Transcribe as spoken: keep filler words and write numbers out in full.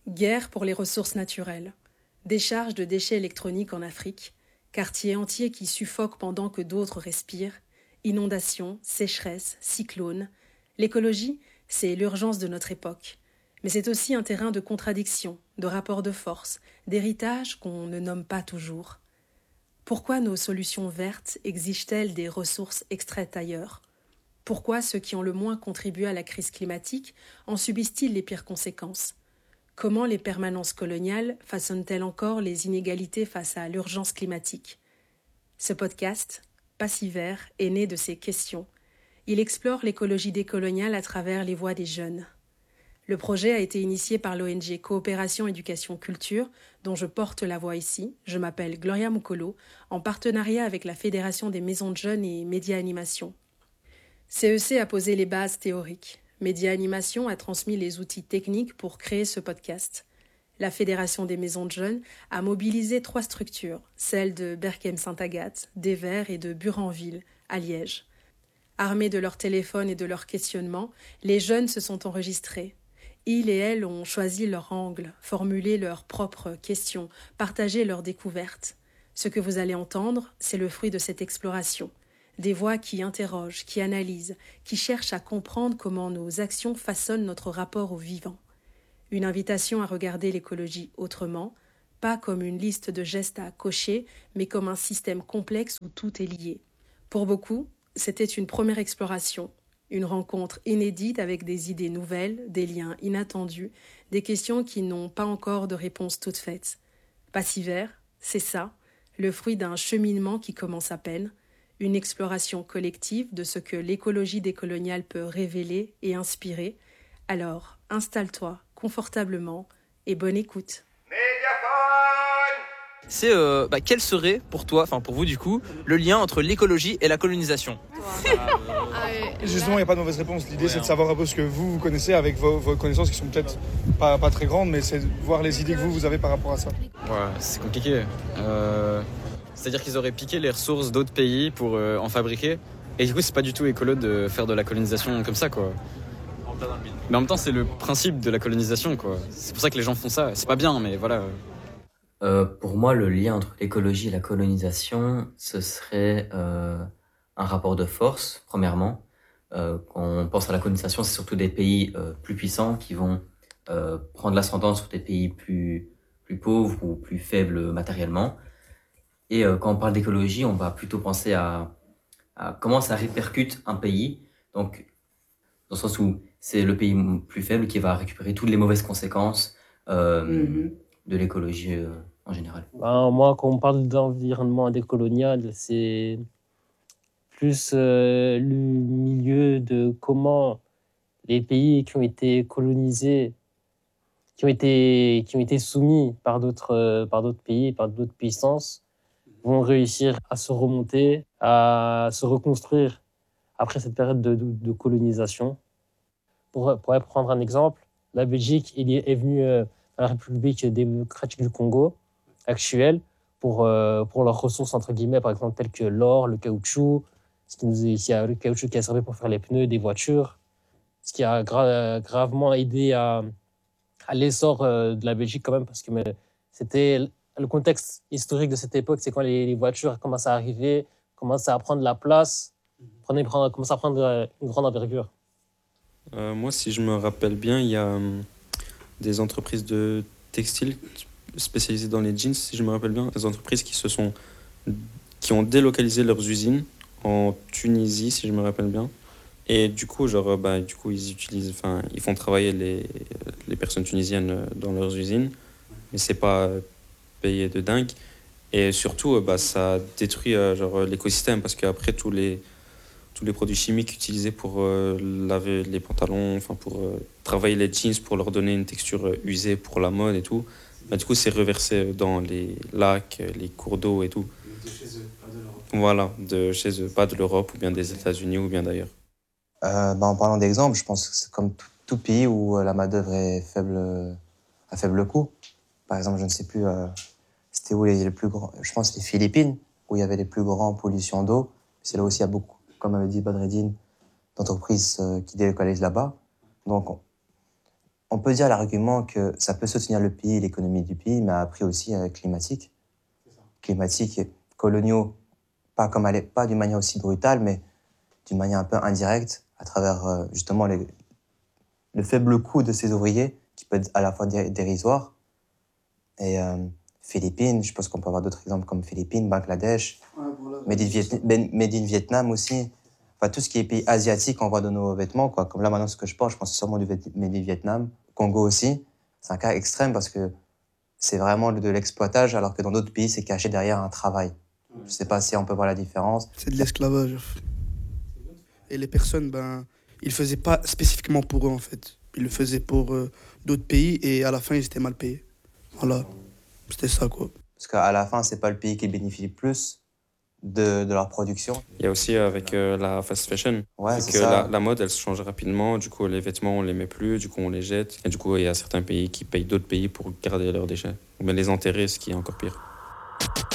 Guerre pour les ressources naturelles. Décharge de déchets électroniques en Afrique. Quartiers entiers qui suffoquent pendant que d'autres respirent. Inondations, sécheresse, cyclones. L'écologie, c'est l'urgence de notre époque. Mais c'est aussi un terrain de contradiction, de rapport de force, d'héritage qu'on ne nomme pas toujours. Pourquoi nos solutions vertes exigent-elles des ressources extraites ailleurs ? Pourquoi ceux qui ont le moins contribué à la crise climatique en subissent-ils les pires conséquences ? Comment les permanences coloniales façonnent-elles encore les inégalités face à l'urgence climatique ? Ce podcast, Passivert, est né de ces questions. Il explore l'écologie décoloniale à travers les voix des jeunes. Le projet a été initié par l'O N G Coopération Éducation Culture, dont je porte la voix ici. Je m'appelle Gloria Mukolo, en partenariat avec la Fédération des maisons de jeunes et Média Animation. C E C a posé les bases théoriques. Média Animation a transmis les outils techniques pour créer ce podcast. La Fédération des maisons de jeunes a mobilisé trois structures, celles de Berchem-Sainte-Agathe, d'Evere et de Buranville, à Liège. Armés de leurs téléphones et de leurs questionnements, les jeunes se sont enregistrés. Ils et elles ont choisi leur angle, formulé leurs propres questions, partagé leurs découvertes. Ce que vous allez entendre, c'est le fruit de cette exploration. Des voix qui interrogent, qui analysent, qui cherchent à comprendre comment nos actions façonnent notre rapport au vivant. Une invitation à regarder l'écologie autrement, pas comme une liste de gestes à cocher, mais comme un système complexe où tout est lié. Pour beaucoup, c'était une première exploration, une rencontre inédite avec des idées nouvelles, des liens inattendus, des questions qui n'ont pas encore de réponse toute faite. Passivert, c'est ça, le fruit d'un cheminement qui commence à peine, une exploration collective de ce que l'écologie décoloniale peut révéler et inspirer. Alors, installe-toi confortablement et bonne écoute. C'est euh, bah, quel serait pour toi, enfin pour vous du coup, le lien entre l'écologie et la colonisation ? Justement, il n'y a pas de mauvaise réponse. L'idée, c'est de savoir un peu ce que vous, vous connaissez avec vos, vos connaissances qui sont peut-être pas, pas très grandes, mais c'est de voir les idées que vous, vous avez par rapport à ça. Ouais, c'est compliqué. Euh... C'est-à-dire qu'ils auraient piqué les ressources d'autres pays pour euh, en fabriquer. Et du coup, c'est pas du tout écolo de faire de la colonisation comme ça, quoi. Mais en même temps, c'est le principe de la colonisation, quoi. C'est pour ça que les gens font ça. C'est pas bien, mais voilà. Euh, pour moi, le lien entre l'écologie et la colonisation, ce serait euh, un rapport de force, premièrement. Euh, quand on pense à la colonisation, c'est surtout des pays euh, plus puissants qui vont euh, prendre l'ascendant sur des pays plus, plus pauvres ou plus faibles matériellement. Et euh, quand on parle d'écologie, on va plutôt penser à, à comment ça répercute un pays. Donc, dans le sens où c'est le pays plus faible qui va récupérer toutes les mauvaises conséquences euh, mm-hmm. de l'écologie euh, en général. Ben, moi, quand on parle d'environnement décolonial, c'est plus euh, le milieu de comment les pays qui ont été colonisés, qui ont été, qui ont été soumis par d'autres, euh, par d'autres pays, par d'autres puissances, vont réussir à se remonter, à se reconstruire après cette période de, de, de colonisation. Pour, pour prendre un exemple, la Belgique il est venue euh, à la République démocratique du Congo actuelle pour, euh, pour leurs ressources, entre guillemets, par exemple, telles que l'or, le caoutchouc, ce qui nous est, qui a, le caoutchouc qui a servi pour faire les pneus des voitures, ce qui a gra- gravement aidé à, à l'essor euh, de la Belgique quand même, parce que mais, c'était... Le contexte historique de cette époque, c'est quand les, les voitures commencent à arriver, commencent à prendre la place, prendre, prendre, commencent à prendre une grande envergure. Euh, moi, si je me rappelle bien, il y a euh, des entreprises de textiles spécialisées dans les jeans, si je me rappelle bien, des entreprises qui se sont, qui ont délocalisé leurs usines en Tunisie, si je me rappelle bien. Et du coup, genre, bah, du coup, ils utilisent, enfin, ils font travailler les, les personnes tunisiennes dans leurs usines, mais c'est pas payé de dingue. Et surtout, bah, ça détruit euh, genre, l'écosystème parce qu'après, tous les, tous les produits chimiques utilisés pour euh, laver les pantalons, enfin, pour euh, travailler les jeans, pour leur donner une texture euh, usée pour la mode et tout, bah, du coup, c'est reversé dans les lacs, les cours d'eau et tout. De chez eux, pas de l'Europe. Voilà, de chez eux, pas de l'Europe ou bien des États-Unis ou bien d'ailleurs. Euh, bah, en parlant d'exemple, je pense que c'est comme tout, tout pays où la main-d'œuvre est faible, à faible coût. Par exemple, je ne sais plus, euh, c'était où les, les plus grands, je pense les Philippines, où il y avait les plus grands pollutions d'eau. C'est là aussi, il y a beaucoup, comme avait dit Badreddine, d'entreprises euh, qui délocalisent là-bas. Donc, on, on peut dire l'argument que ça peut soutenir le pays, l'économie du pays, mais à un prix aussi euh, climatique. Climatique, coloniaux, pas, comme elle est, pas d'une manière aussi brutale, mais d'une manière un peu indirecte, à travers euh, justement les, le faible coût de ces ouvriers, qui peut être à la fois dé- dérisoire. Et euh, Philippines, je pense qu'on peut avoir d'autres exemples comme Philippines, Bangladesh, ouais, voilà, Made, in Viet- ben, Made in Vietnam aussi. Enfin, tout ce qui est pays asiatique, on voit de nos vêtements, quoi. Comme là, maintenant, ce que je porte, je pense sûrement du Viet- Made in Vietnam. Congo aussi. C'est un cas extrême parce que c'est vraiment de l'exploitage, alors que dans d'autres pays, c'est caché derrière un travail. Ouais. Je ne sais pas si on peut voir la différence. C'est de l'esclavage. Et les personnes, ben, ils ne le faisaient pas spécifiquement pour eux, en fait. Ils le faisaient pour euh, d'autres pays et à la fin, ils étaient mal payés. Voilà. C'était ça, quoi. Parce qu'à la fin, ce n'est pas le pays qui bénéficie le plus de, de leur production. Il y a aussi avec euh, la fast fashion, ouais, c'est c'est que ça. La, la mode, elle se change rapidement, du coup les vêtements on les met plus, du coup on les jette, et du coup il y a certains pays qui payent d'autres pays pour garder leurs déchets, ou bien les enterrer, ce qui est encore pire.